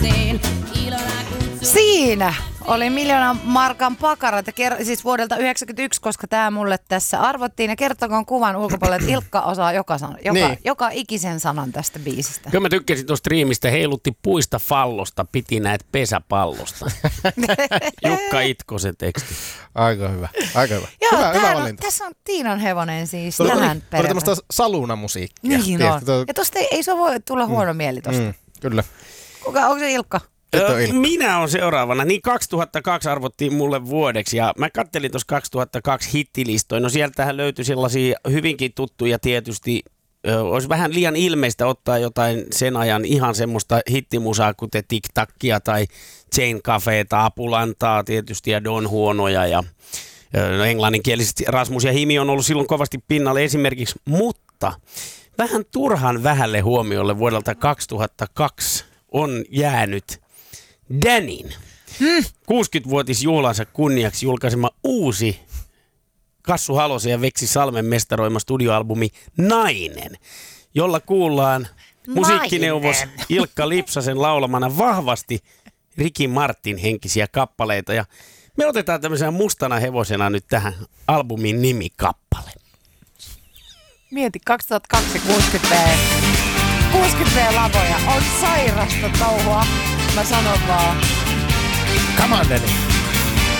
Siinä oli 1 000 000 markan pakarat, siis vuodelta 1991, koska tämä mulle tässä arvottiin. Ja kertokoon kuvan ulkopuolelle, että Ilkka osaa joka ikisen sanan tästä biisistä. Kyllä mä tykkäsin tuosta striimistä, heilutti puista fallosta, piti näet pesäpallosta. Jukka Itkosen teksti. Aika hyvä. Joo, hyvä valinta. Tässä on Tiinan hevonen siis Oli tähän perään. Oli tämmöistä salunamusiikkia. Niin on. Ja tosta ei se voi tulla huono mieli tosta. Kyllä. Onko se Ilkka? Minä olen seuraavana. Niin 2002 arvottiin mulle vuodeksi ja mä kattelin tuossa 2002 hittilistoja. No sieltähän löytyi sellaisia hyvinkin tuttuja tietysti. Olisi vähän liian ilmeistä ottaa jotain sen ajan ihan semmoista hittimusaa, kuten Tic-Tacia tai Chain Cafeta, Apulantaa tietysti ja Don Huonoja ja englanninkielisesti Rasmus ja Himi on ollut silloin kovasti pinnalle esimerkiksi, mutta vähän turhan vähälle huomiolle vuodelta 2002 on jäänyt Danin 60-vuotisjuhlansa kunniaksi julkaisema uusi Kassu Halosen ja Veksi Salmen mestaroima studioalbumi Nainen, jolla kuullaan musiikkineuvos Ilkka Lipsasen laulamana vahvasti Ricky Martin henkisiä kappaleita. Ja me otetaan tämmöisenä mustana hevosena nyt tähän albumin nimikappale. Mieti 2002 60V lavoja. On sairasta touhua. Mä sanon vaan. Come on, Danny.